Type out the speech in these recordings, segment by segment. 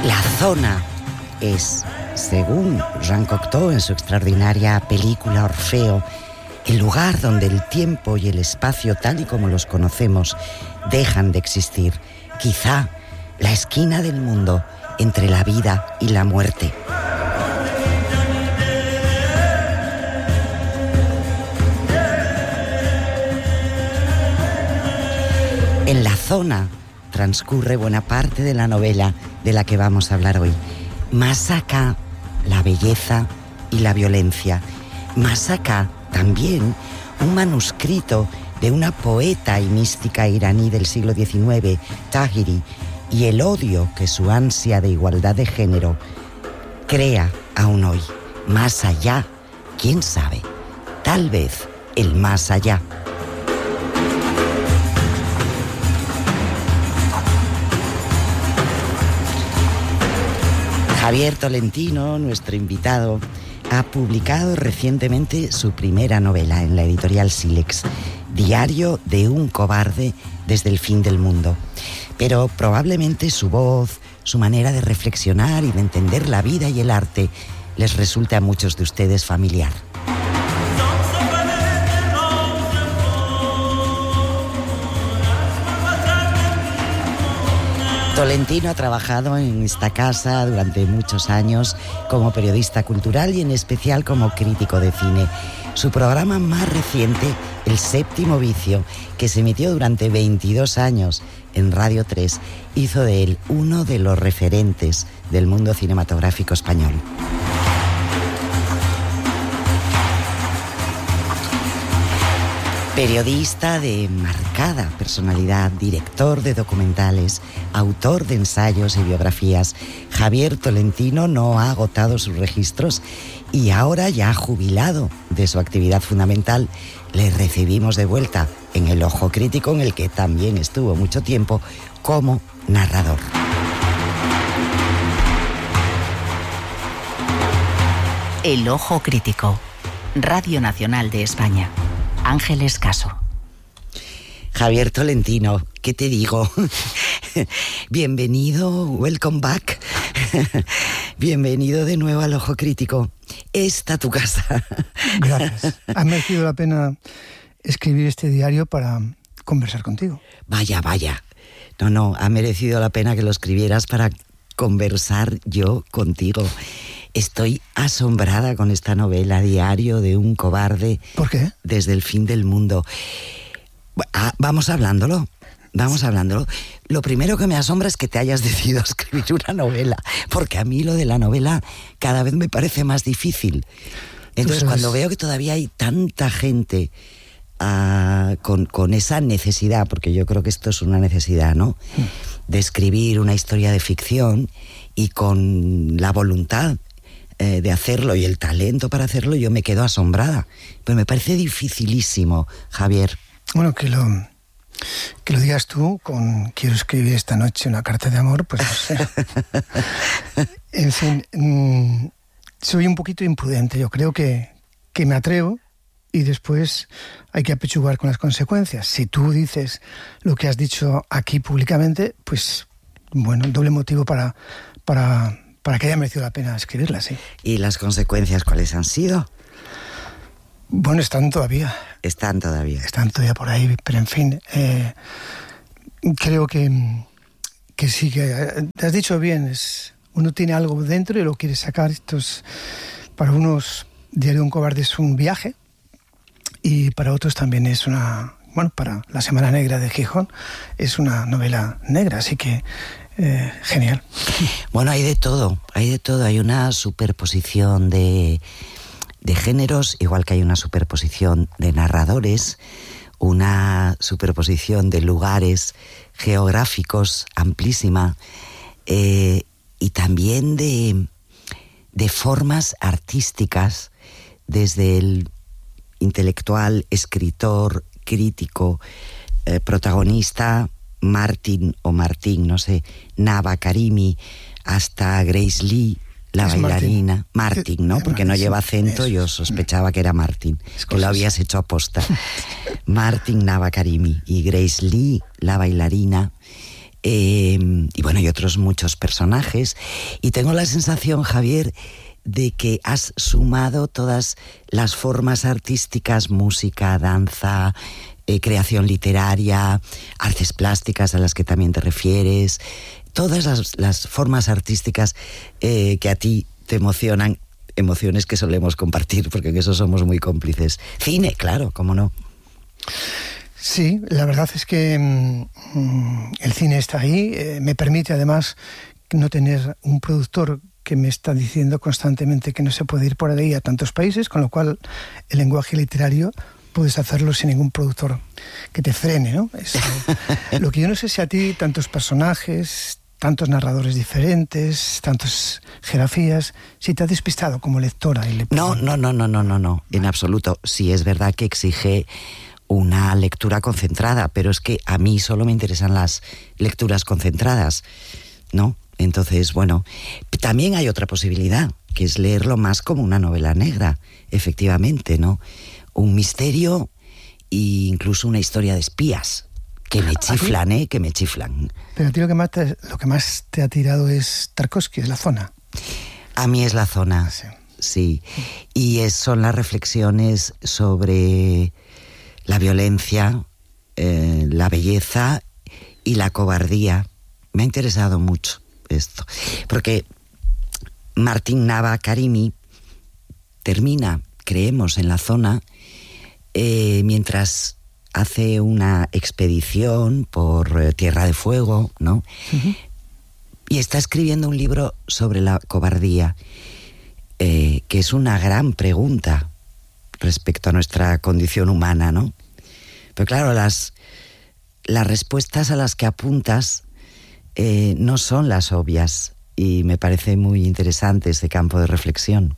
La zona es, según Jean Cocteau en su extraordinaria película Orfeo, el lugar donde el tiempo y el espacio tal y como los conocemos dejan de existir. Quizá la esquina del mundo entre la vida y la muerte. En la zona transcurre buena parte de la novela de la que vamos a hablar hoy. Más acá, la belleza y la violencia. Más acá, también, un manuscrito de una poeta y mística iraní del siglo XIX, Tahiri, y el odio que su ansia de igualdad de género crea aún hoy. Más allá, quién sabe, tal vez el más allá. Javier Tolentino, nuestro invitado, ha publicado recientemente su primera novela en la editorial Sílex, Diario de un cobarde desde el fin del mundo. Pero probablemente su voz, su manera de reflexionar y de entender la vida y el arte les resulte a muchos de ustedes familiar. Tolentino ha trabajado en esta casa durante muchos años como periodista cultural y en especial como crítico de cine. Su programa más reciente, El Séptimo Vicio, que se emitió durante 22 años en Radio 3, hizo de él uno de los referentes del mundo cinematográfico español. Periodista de marcada personalidad, director de documentales, autor de ensayos y biografías, Javier Tolentino no ha agotado sus registros y ahora, ya jubilado de su actividad fundamental, le recibimos de vuelta en El Ojo Crítico, en el que también estuvo mucho tiempo como narrador. El Ojo Crítico, Radio Nacional de España. Ángeles Caso. Javier Tolentino, ¿qué te digo? Bienvenido, welcome back. Bienvenido de nuevo al Ojo Crítico. Esta tu casa. Gracias. Ha merecido la pena escribir este diario para conversar contigo. Vaya. No, ha merecido la pena que lo escribieras para conversar yo contigo. Estoy asombrada con esta novela, Diario de un cobarde. ¿Por qué? Desde el fin del mundo. Vamos hablándolo. Lo primero que me asombra es que te hayas decidido a escribir una novela, porque a mí lo de la novela cada vez me parece más difícil. Entonces, cuando veo que todavía hay tanta gente con esa necesidad, porque yo creo que esto es una necesidad, ¿no? De escribir una historia de ficción y con la voluntad de hacerlo y el talento para hacerlo, yo me quedo asombrada. Pero me parece dificilísimo, Javier. Bueno, que lo digas tú con quiero escribir esta noche una carta de amor, pues no sé. En fin, soy un poquito imprudente. Yo creo que me atrevo y después hay que apechugar con las consecuencias. Si tú dices lo que has dicho aquí públicamente, pues bueno, doble motivo para que haya merecido la pena escribirla, sí. ¿Y las consecuencias cuáles han sido? Bueno, están todavía. Están todavía por ahí, pero en fin, creo que sí, que te has dicho bien, uno tiene algo dentro y lo quiere sacar. Para unos, Diario de un cobarde es un viaje y para otros también es para La Semana Negra de Gijón es una novela negra, así que genial. Bueno, hay de todo, hay una superposición de géneros, igual que hay una superposición de narradores, una superposición de lugares geográficos amplísima, y también de formas artísticas, desde el intelectual, escritor, crítico, protagonista, Martin, no sé, Nava Karimi, hasta Grace Lee, la bailarina. Martin, ¿no? Porque no lleva acento, yo sospechaba que era Martin, que lo habías hecho aposta. Martin Nava Karimi y Grace Lee, la bailarina, y bueno, y otros muchos personajes. Y tengo la sensación, Javier, de que has sumado todas las formas artísticas, música, danza, creación literaria, artes plásticas a las que también te refieres, todas las formas artísticas que a ti te emocionan, emociones que solemos compartir, porque en eso somos muy cómplices. Cine, claro, cómo no. Sí, la verdad es que el cine está ahí, me permite además no tener un productor que me está diciendo constantemente que no se puede ir por ahí a tantos países, con lo cual el lenguaje literario puedes hacerlo sin ningún productor que te frene, ¿no? Eso. Lo que yo no sé si a ti tantos personajes, tantos narradores diferentes, tantas geografías, si te ha despistado como lectora. No, en absoluto. Sí, es verdad que exige una lectura concentrada, pero es que a mí solo me interesan las lecturas concentradas, ¿no? Entonces, bueno, también hay otra posibilidad, que es leerlo más como una novela negra, efectivamente, ¿no? Un misterio e incluso una historia de espías, que me chiflan, que me chiflan. Pero a ti lo que más te ha tirado es Tarkovsky, es La Zona. A mí es La Zona, sí. Y son las reflexiones sobre la violencia, la belleza y la cobardía. Me ha interesado mucho esto, porque Martín Nava Karimi termina, creemos, en La Zona mientras hace una expedición por Tierra de Fuego, ¿no? Uh-huh. Y está escribiendo un libro sobre la cobardía, que es una gran pregunta respecto a nuestra condición humana, ¿no? Pero claro, las respuestas a las que apuntas no son las obvias, y me parece muy interesante ese campo de reflexión.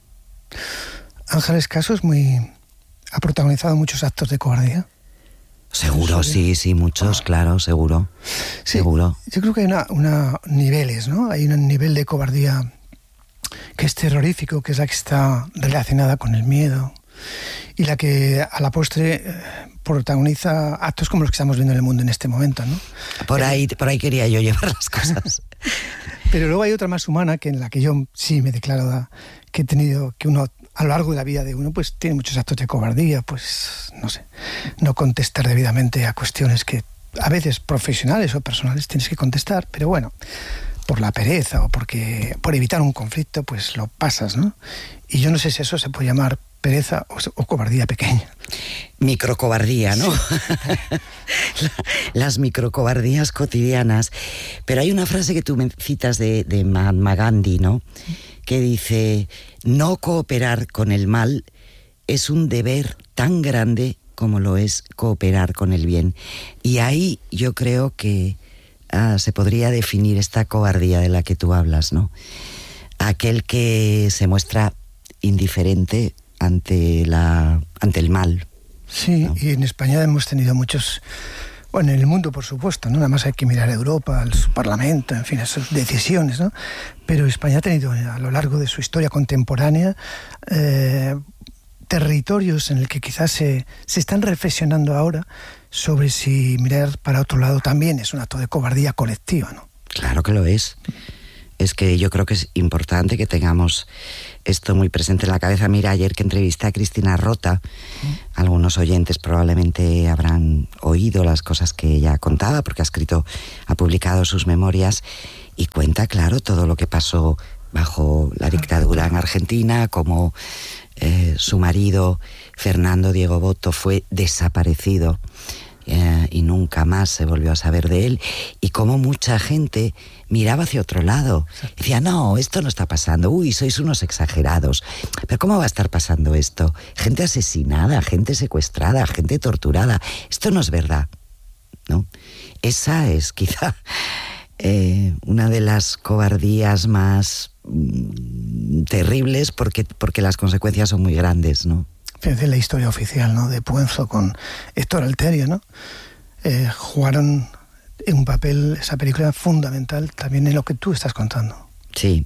Ángeles Caso ha protagonizado muchos actos de cobardía. Seguro, sí, muchos, claro, seguro. Sí, seguro. Yo creo que hay niveles, ¿no? Hay un nivel de cobardía que es terrorífico, que es la que está relacionada con el miedo, y la que a la postre protagoniza actos como los que estamos viendo en el mundo en este momento, ¿no? Por ahí quería yo llevar las cosas. Pero luego hay otra más humana, que en la que yo sí me declaro que he tenido, que uno a lo largo de la vida de uno pues tiene muchos actos de cobardía, pues no sé, no contestar debidamente a cuestiones que a veces profesionales o personales tienes que contestar, pero bueno, por la pereza o por evitar un conflicto, pues lo pasas, ¿no? Y yo no sé si eso se puede llamar pereza o cobardía pequeña. Microcobardía, ¿no? Sí. Las microcobardías cotidianas. Pero hay una frase que tú me citas de Mahatma Gandhi, ¿no? Que dice: no cooperar con el mal es un deber tan grande como lo es cooperar con el bien. Y ahí yo creo que se podría definir esta cobardía de la que tú hablas, ¿no? Aquel que se muestra indiferente ante el mal. Sí, ¿no? Y en España hemos tenido muchos, bueno, en el mundo por supuesto, ¿no? Nada más hay que mirar a Europa, su Parlamento, en fin, sus decisiones, ¿no? Pero España ha tenido a lo largo de su historia contemporánea territorios en el que quizás se están reflexionando ahora sobre si mirar para otro lado también es un acto de cobardía colectiva, ¿no? Claro que lo es. Es que yo creo que es importante que tengamos esto muy presente en la cabeza. Mira, ayer que entrevisté a Cristina Rota, algunos oyentes probablemente habrán oído las cosas que ella contaba, porque ha publicado sus memorias, y cuenta, claro, todo lo que pasó bajo la dictadura en Argentina, como su marido, Fernando Diego Botto, fue desaparecido y nunca más se volvió a saber de él, y como mucha gente miraba hacia otro lado. Decía, no, esto no está pasando, uy, sois unos exagerados. Pero ¿cómo va a estar pasando esto? Gente asesinada, gente secuestrada, gente torturada. Esto no es verdad, ¿no? Esa es quizá una de las cobardías más terribles, porque las consecuencias son muy grandes, ¿no? Fíjense la historia oficial, ¿no? De Puenzo con Héctor Alterio, ¿no? Jugaron un papel, esa película, fundamental también en lo que tú estás contando. Sí.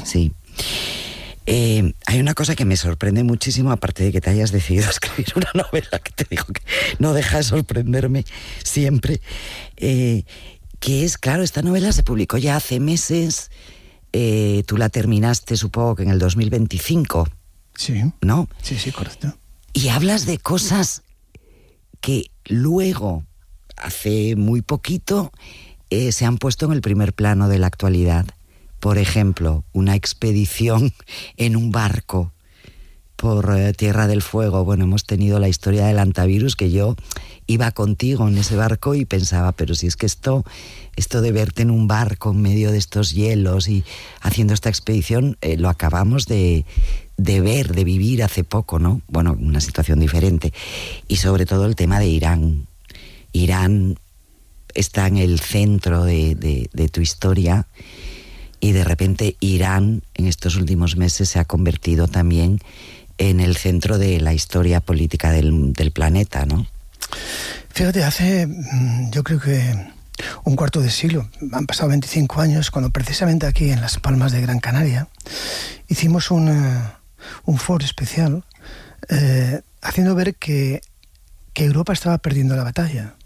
Hay una cosa que me sorprende muchísimo, aparte de que te hayas decidido a escribir una novela, que te digo que no deja de sorprenderme siempre, que Que es, claro, esta novela se publicó ya hace meses, tú la terminaste supongo que en el 2025. Sí. ¿No? Sí, correcto. Y hablas de cosas que luego, hace muy poquito, se han puesto en el primer plano de la actualidad. Por ejemplo, una expedición en un barco por Tierra del Fuego. Bueno, hemos tenido la historia del Antivirus, que yo iba contigo en ese barco y pensaba, pero si es que esto de verte en un barco en medio de estos hielos y haciendo esta expedición, lo acabamos de ver, de vivir hace poco, ¿no? Bueno, una situación diferente. Y sobre todo el tema de Irán. Irán está en el centro de tu historia, y de repente Irán en estos últimos meses se ha convertido también en el centro de la historia política del planeta, ¿no? Fíjate, hace yo creo que un cuarto de siglo, han pasado 25 años, cuando precisamente aquí en Las Palmas de Gran Canaria hicimos un foro especial haciendo ver que Europa estaba perdiendo la batalla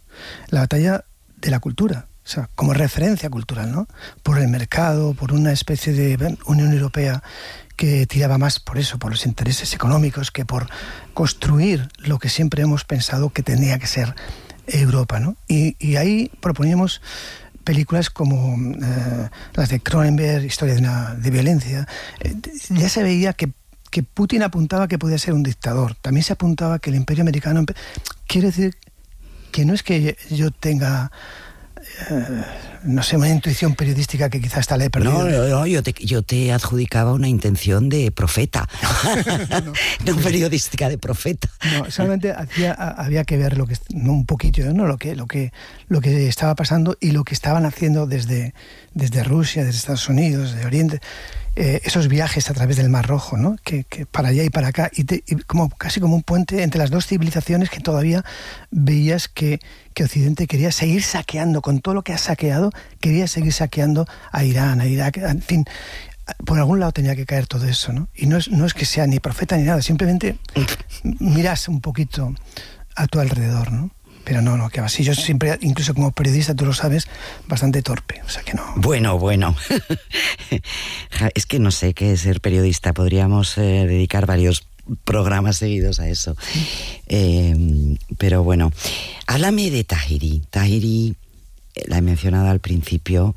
de la cultura, o sea, como referencia cultural, ¿no? Por el mercado, por una especie de Unión Europea que tiraba más por eso, por los intereses económicos, que por construir lo que siempre hemos pensado que tenía que ser Europa, ¿no? Y ahí proponíamos películas como las de Cronenberg, Historia de violencia. Ya se veía que Putin apuntaba que podía ser un dictador. También se apuntaba que el Imperio Americano... Quiere decir que no es que yo tenga... no sé, una intuición periodística que quizás hasta la he perdido. No, yo te adjudicaba una intención de profeta. No periodística, de profeta. No, solamente había que ver un poquito, ¿no? Lo que estaba pasando y lo que estaban haciendo desde Rusia, desde Estados Unidos, de Oriente, esos viajes a través del Mar Rojo, ¿no? Que para allá y para acá, y casi como un puente entre las dos civilizaciones, que todavía veías que Occidente quería seguir saqueando, con todo lo que ha saqueado, quería seguir saqueando a Irán, a Irak, en fin, por algún lado tenía que caer todo eso, ¿no? Y no es que sea ni profeta ni nada, simplemente miras un poquito a tu alrededor, ¿no? Pero no, que va así. Yo siempre, incluso como periodista, tú lo sabes, bastante torpe, o sea que no. Bueno. Es que no sé qué es ser periodista. Podríamos dedicar varios programas seguidos a eso. Pero bueno, háblame de Tahiri. Tahiri, la he mencionado al principio.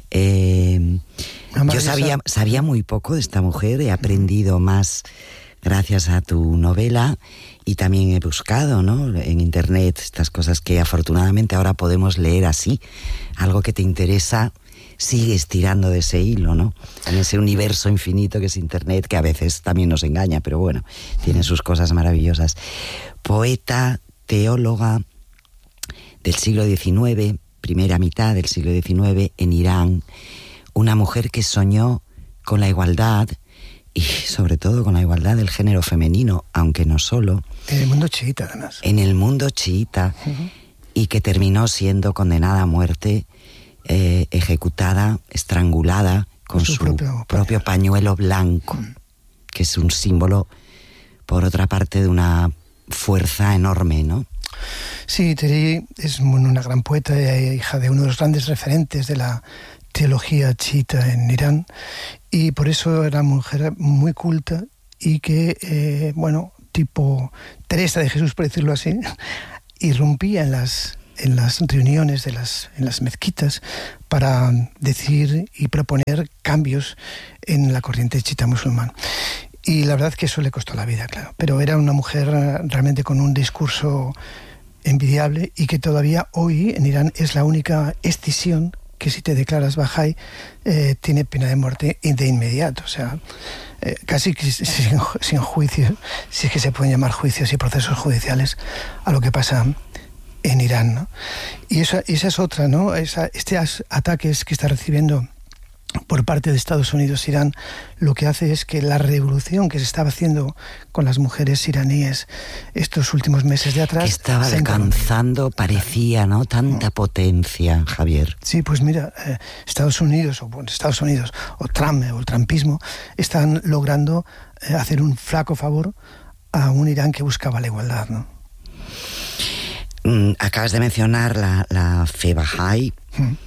Yo sabía muy poco de esta mujer, he aprendido más gracias a tu novela. Y también he buscado, ¿no?, en internet estas cosas que afortunadamente ahora podemos leer así. Algo que te interesa, sigues tirando de ese hilo, ¿no? En ese universo infinito que es internet, que a veces también nos engaña, pero bueno, tiene sus cosas maravillosas. Poeta, teóloga del siglo XIX, primera mitad del siglo XIX, en Irán. Una mujer que soñó con la igualdad, y sobre todo con la igualdad del género femenino, aunque no solo. En el mundo chiita, además. En el mundo chiita, y que terminó siendo condenada a muerte, ejecutada, estrangulada, con su propio pañuelo blanco, que es un símbolo, por otra parte, de una fuerza enorme, ¿no? Sí, Tahiri es una gran poeta, hija de uno de los grandes referentes de la teología chiita en Irán, y por eso era una mujer muy culta y que, tipo Teresa de Jesús, por decirlo así, irrumpía en las reuniones en las mezquitas para decir y proponer cambios en la corriente chiita musulmán. Y la verdad es que eso le costó la vida, claro. Pero era una mujer realmente con un discurso envidiable, y que todavía hoy en Irán es la única escisión que, si te declaras Bahá'í, tiene pena de muerte de inmediato. O sea, casi sin juicio, si es que se pueden llamar juicios y procesos judiciales a lo que pasa en Irán, ¿no? Y esa es otra, ¿no? Ataques que está recibiendo por parte de Estados Unidos Irán, lo que hace es que la revolución que se estaba haciendo con las mujeres iraníes estos últimos meses de atrás... Que estaba alcanzando, parecía, ¿no?, tanta potencia, Javier. Sí, pues mira, Estados Unidos o Trump o el trumpismo están logrando hacer un flaco favor a un Irán que buscaba la igualdad, ¿no? Acabas de mencionar la fe Bahá'í.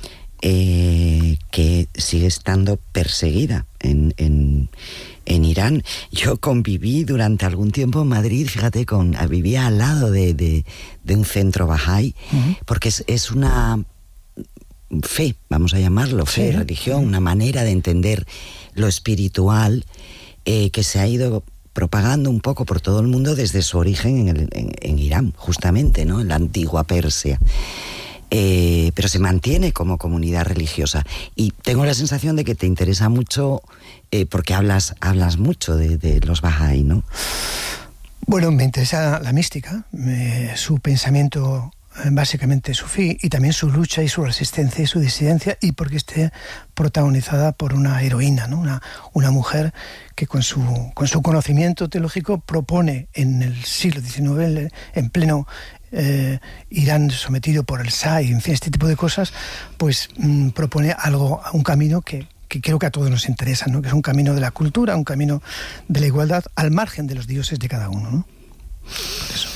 que sigue estando perseguida en Irán. Yo conviví durante algún tiempo en Madrid, fíjate, vivía al lado de un centro Bahá'í, porque es una fe, vamos a llamarlo, fe, sí, religión, una manera de entender lo espiritual que se ha ido propagando un poco por todo el mundo desde su origen en Irán, justamente, ¿no? En la antigua Persia. Pero se mantiene como comunidad religiosa. Y tengo la sensación de que te interesa mucho, porque hablas mucho de los Bahá'í, ¿no? Bueno, me interesa la mística, su pensamiento básicamente sufí, y también su lucha y su resistencia y su disidencia, y porque esté protagonizada por una heroína, ¿no? Una mujer que con su conocimiento teológico propone en el siglo XIX, en pleno Irán sometido por el Shah, y en fin, este tipo de cosas, pues propone un camino que creo que a todos nos interesa, ¿no? Que es un camino de la cultura, un camino de la igualdad al margen de los dioses de cada uno, ¿no? Por eso.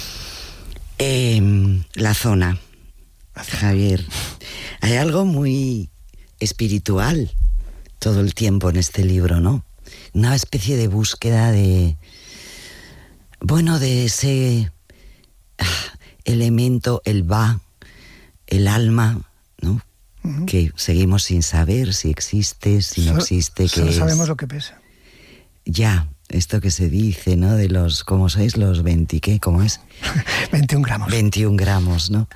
La zona, Javier. Hay algo muy espiritual todo el tiempo en este libro, ¿no? Una especie de búsqueda de ese elemento, el alma, ¿no? Uh-huh. Que seguimos sin saber si existe, si no existe. Solo sabemos lo que pesa. Ya. Esto que se dice, ¿no? De los, ¿cómo sois? Los 20, ¿qué? ¿Cómo es? 21 gramos. 21 gramos, ¿no?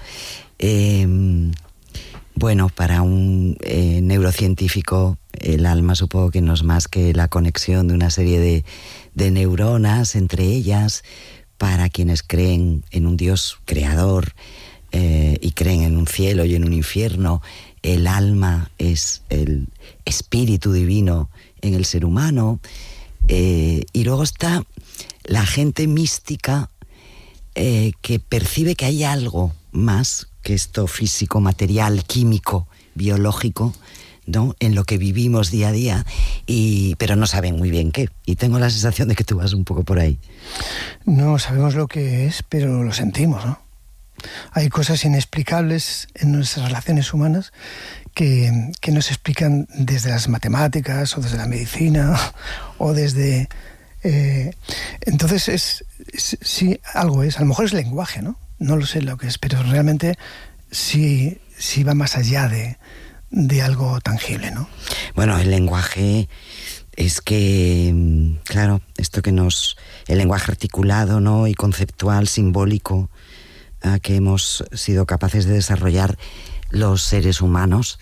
Bueno, para un neurocientífico, el alma supongo que no es más que la conexión de una serie de neuronas entre ellas. Para quienes creen en un Dios creador y creen en un cielo y en un infierno, el alma es el espíritu divino en el ser humano. Y luego está la gente mística que percibe que hay algo más que esto físico, material, químico, biológico, ¿no? En lo que vivimos día a día, pero no saben muy bien qué. Y tengo la sensación de que tú vas un poco por ahí. No sabemos lo que es, pero lo sentimos, ¿no? Hay cosas inexplicables en nuestras relaciones humanas que no se explican desde las matemáticas o desde la medicina o desde... entonces sí, algo es. A lo mejor es lenguaje, ¿no? No lo sé lo que es, pero realmente sí va más allá de algo tangible, ¿no? Bueno, el lenguaje es que, claro, esto que el lenguaje articulado, ¿no? Y conceptual, simbólico, que hemos sido capaces de desarrollar los seres humanos,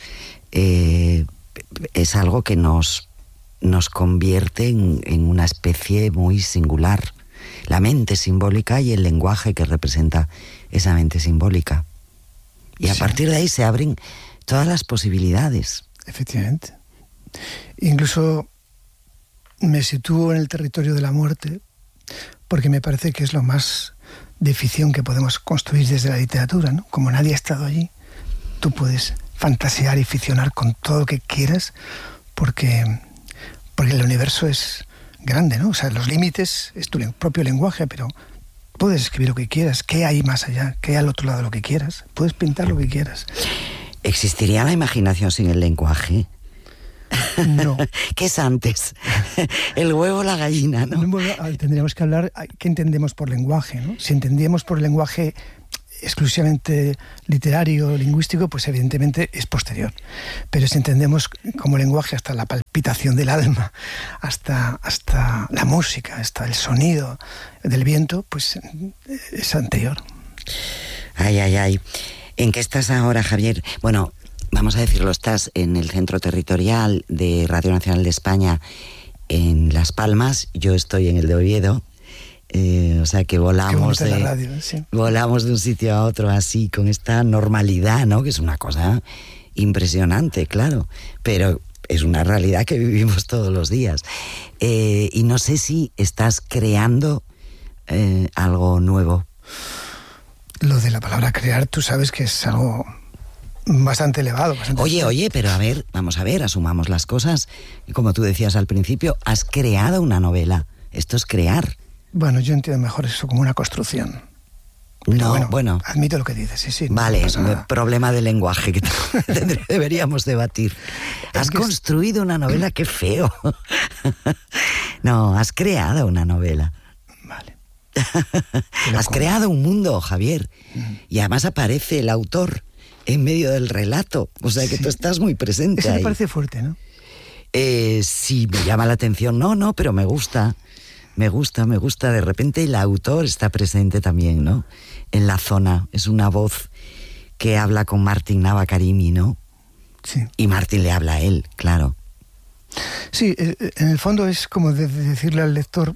es algo que nos convierte en una especie muy singular. La mente simbólica y el lenguaje que representa esa mente simbólica. Y a partir de ahí se abren todas las posibilidades. Efectivamente. Incluso me sitúo en el territorio de la muerte, porque me parece que es lo más de ficción que podemos construir desde la literatura, ¿no? Como nadie ha estado allí, tú puedes fantasear y ficcionar con todo lo que quieras, porque el universo es grande, ¿no? O sea, los límites es tu propio lenguaje, pero puedes escribir lo que quieras. ¿Qué hay más allá? ¿Qué hay al otro lado de lo que quieras? Puedes pintar lo que quieras. ¿Existiría la imaginación sin el lenguaje? No. ¿Qué es antes? ¿El huevo o la gallina, no? Tendríamos que hablar qué entendemos por lenguaje, ¿no? Si entendíamos por lenguaje exclusivamente literario, lingüístico, pues evidentemente es posterior. Pero si entendemos como lenguaje hasta la palpitación del alma, hasta la música, hasta el sonido del viento, pues es anterior. Ay. ¿En qué estás ahora, Javier? Bueno, vamos a decirlo, estás en el centro territorial de Radio Nacional de España en Las Palmas, yo estoy en el de Oviedo. O sea que volamos de un sitio a otro así, con esta normalidad, ¿no? Que es una cosa impresionante, claro, pero es una realidad que vivimos todos los días. Y no sé si estás creando algo nuevo. Lo de la palabra crear, tú sabes que es algo bastante elevado. Oye, pero vamos a ver, asumamos las cosas. Como tú decías al principio, has creado una novela. Esto es crear. Bueno, yo entiendo mejor eso como una construcción. No, bueno. Admito lo que dices, sí. Vale, No problema de lenguaje que deberíamos debatir. Has construido una novela, qué feo. No, has creado una novela. Vale. Has creado un mundo, Javier. Y además aparece el autor en medio del relato. O sea que tú estás muy presente. Eso ahí. me parece fuerte, ¿no? Sí, me llama la atención. No, pero me gusta. Me gusta. De repente el autor está presente también, ¿no? En la zona. Es una voz que habla con Martin Navakarimi, ¿no? Sí. Y Martin le habla a él, claro. Sí, en el fondo es como decirle al lector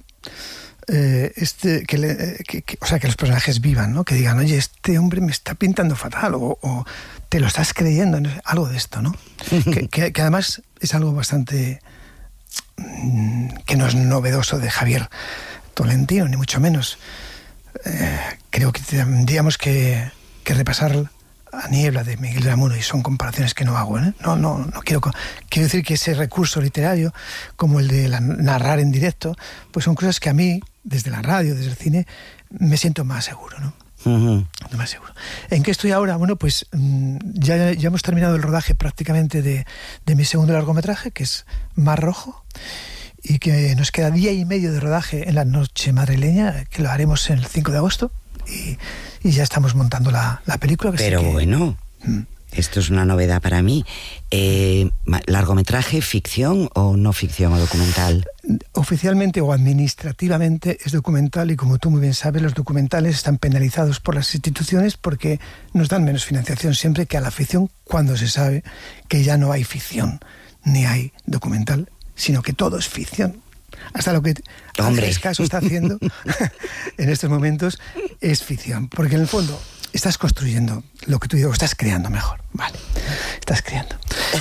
o sea, que los personajes vivan, ¿no? Que digan, oye, este hombre me está pintando fatal, o te lo estás creyendo, algo de esto, ¿no? que además es algo bastante que no es novedoso de Javier Tolentino, ni mucho menos. Creo que tendríamos que repasar a Niebla de Miguel de Unamuno, y son comparaciones que no hago, ¿eh? No quiero decir que ese recurso literario, como el de narrar en directo, pues son cosas que a mí, desde la radio, desde el cine, me siento más seguro, ¿no? Uh-huh. Más seguro. ¿En qué estoy ahora? Bueno, pues ya hemos terminado el rodaje prácticamente de mi segundo largometraje, que es Mar Rojo, y que nos queda día y medio de rodaje en la noche madrileña, que lo haremos el 5 de agosto, y ya estamos montando la película. Pero bueno, esto es una novedad para mí. ¿Largometraje, ficción o no ficción o documental? Oficialmente o administrativamente es documental, y como tú muy bien sabes, los documentales están penalizados por las instituciones porque nos dan menos financiación siempre que a la ficción, cuando se sabe que ya no hay ficción ni hay documental, sino que todo es ficción. Hasta lo que Ángeles Caso está haciendo en estos momentos es ficción, porque en el fondo estás construyendo lo que tú digo, estás creando mejor, vale, estás creando.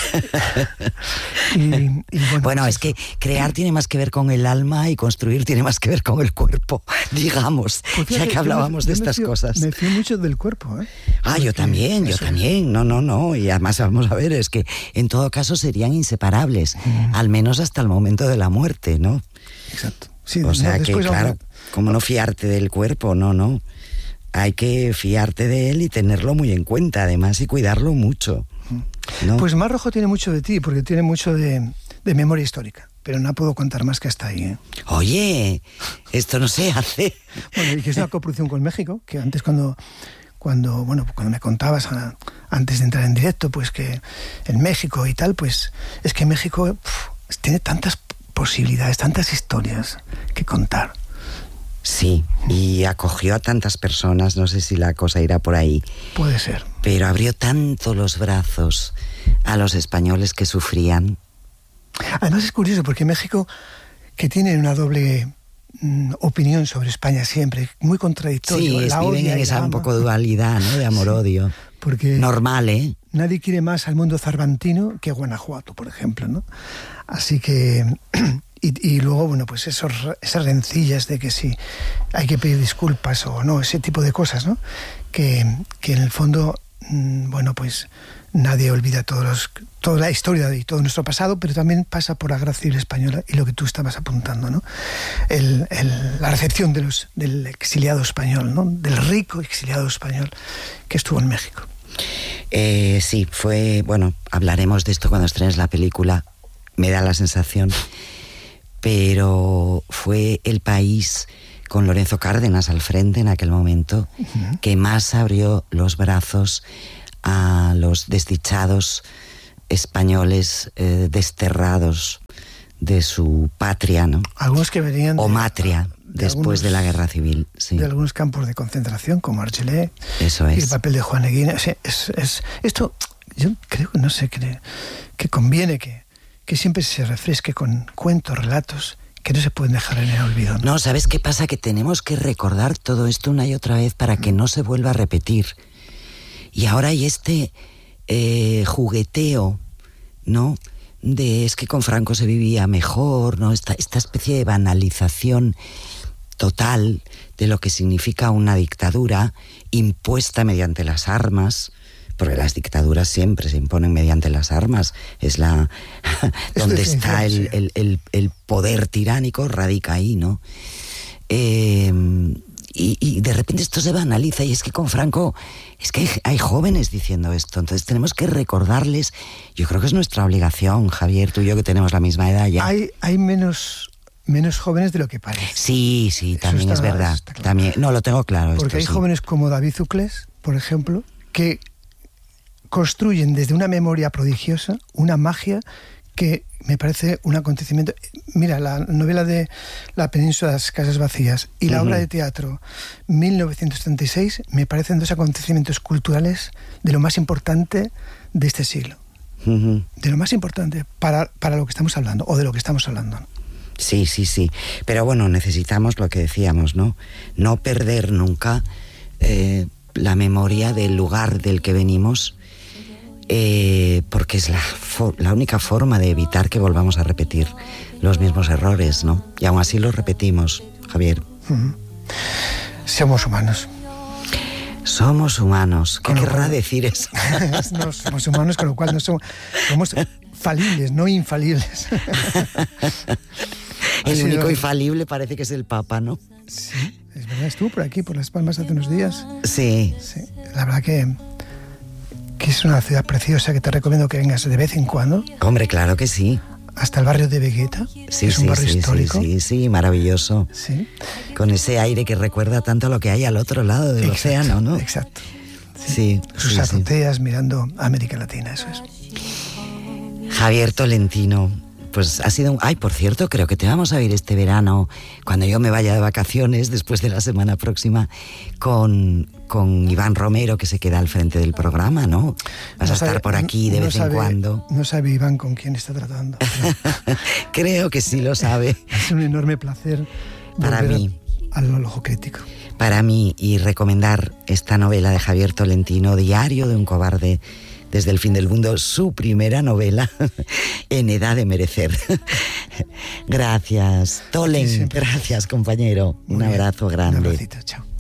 y bueno, pues es que crear tiene más que ver con el alma y construir tiene más que ver con el cuerpo, digamos, pues fíjate, ya que hablábamos de estas cosas. Me fío mucho del cuerpo, ¿eh? Yo también. No, y además vamos a ver, es que en todo caso serían inseparables, al menos hasta el momento de la muerte, ¿no? Exacto. Sí, o sea que, claro, ¿cómo no fiarte del cuerpo? No. Hay que fiarte de él y tenerlo muy en cuenta, además, y cuidarlo mucho, ¿no? Pues Mar Rojo tiene mucho de ti, porque tiene mucho de memoria histórica, pero no puedo contar más que hasta ahí, ¿eh? Oye, esto no se hace. Bueno, y que es una coproducción con México, que antes cuando me contabas antes de entrar en directo, pues que en México y tal, pues es que México tiene tantas posibilidades, tantas historias que contar. Sí, y acogió a tantas personas, no sé si la cosa irá por ahí. Puede ser. Pero abrió tanto los brazos a los españoles que sufrían. Además es curioso, porque México, que tiene una doble opinión sobre España siempre, muy contradictorio. Sí, viven en esa un poco dualidad, ¿no? De amor-odio. Sí, porque normal, ¿eh? Nadie quiere más al mundo cervantino que Guanajuato, por ejemplo, ¿no? Así que... Y luego, bueno, pues esas rencillas de que si hay que pedir disculpas o no, ese tipo de cosas, ¿no? Que en el fondo, bueno, pues nadie olvida toda la historia y todo nuestro pasado, pero también pasa por la Guerra Civil Española y lo que tú estabas apuntando, ¿no? La recepción del exiliado español, ¿no? Del rico exiliado español que estuvo en México. Sí, bueno, hablaremos de esto cuando estrenes la película, me da la sensación... Pero fue el país, con Lorenzo Cárdenas al frente en aquel momento, que más abrió los brazos a los desdichados españoles desterrados de su patria, ¿no? Algunos que venían... O matria, después de la Guerra Civil. Sí. De algunos campos de concentración, como Argelé. Eso es. Y el papel de Juan Eguina. Esto, yo creo que no sé, que conviene que siempre se refresque con cuentos, relatos que no se pueden dejar en el olvido, ¿no? No, ¿sabes qué pasa? Que tenemos que recordar todo esto una y otra vez para que no se vuelva a repetir. Y ahora hay este jugueteo, ¿no? Es que con Franco se vivía mejor, ¿no? Esta especie de banalización total de lo que significa una dictadura impuesta mediante las armas, porque las dictaduras siempre se imponen mediante las armas, es donde está el poder tiránico, radica ahí, ¿no? Y Y de repente esto se banaliza, y es que con Franco, es que hay jóvenes diciendo esto, entonces tenemos que recordarles. Yo creo que es nuestra obligación, Javier, tú y yo que tenemos la misma edad ya. Hay menos jóvenes de lo que parece. Sí, también es verdad. Claro. También, no, lo tengo claro. Porque hay jóvenes como David Zuclés, por ejemplo, que construyen desde una memoria prodigiosa una magia que me parece un acontecimiento. Mira, la novela de La península de las casas vacías y la obra de teatro 1936 me parecen dos acontecimientos culturales de lo más importante de este siglo. De lo más importante para lo que estamos hablando, o de lo que estamos hablando. Sí. Pero bueno, necesitamos lo que decíamos, ¿no? No perder nunca la memoria del lugar del que venimos, porque es la única forma de evitar que volvamos a repetir los mismos errores, ¿no? Y aún así los repetimos, Javier. Somos humanos. Somos humanos. ¿Qué querrá decir eso? No, somos humanos, con lo cual no somos falibles, no infalibles. El único infalible parece que es el Papa, ¿no? Sí, es verdad. Estuvo por aquí, por Las Palmas, hace unos días. Sí. La verdad que es una ciudad preciosa, que te recomiendo que vengas de vez en cuando. Hombre, claro que sí. Hasta el barrio de Vegueta, que es un barrio histórico. Sí, maravilloso. Sí. Con ese aire que recuerda tanto a lo que hay al otro lado del océano, ¿no? Exacto. Sí. Sus azoteas mirando a América Latina, eso es. Javier Tolentino, pues ha sido Ay, por cierto, creo que te vamos a ver este verano, cuando yo me vaya de vacaciones, después de la semana próxima, con Iván Romero, que se queda al frente del programa, ¿no? Vas a estar por aquí de vez en cuando. No sabe Iván con quién está tratando. Creo que sí lo sabe. Es un enorme placer para mí. Al Ojo Crítico. Para mí, y recomendar esta novela de Javier Tolentino, Diario de un cobarde desde el fin del mundo, su primera novela, En edad de merecer. Gracias, Tolen. Gracias, compañero. Un abrazo grande. Un abracito, chao.